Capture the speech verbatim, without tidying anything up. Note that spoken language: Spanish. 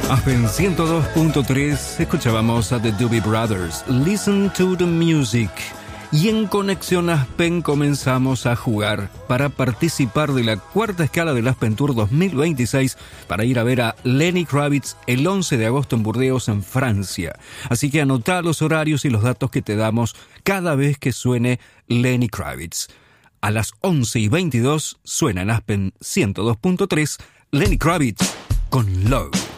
Aspen ciento dos punto tres, escuchábamos a The Doobie Brothers, Listen to the Music. Y en Conexión Aspen comenzamos a jugar para participar de la cuarta escala del Aspen Tour dos mil veintiséis para ir a ver a Lenny Kravitz el once de agosto en Burdeos, en Francia. Así que anotá los horarios y los datos que te damos cada vez que suene Lenny Kravitz. A las once y veintidós suena en Aspen ciento dos punto tres Lenny Kravitz con Love.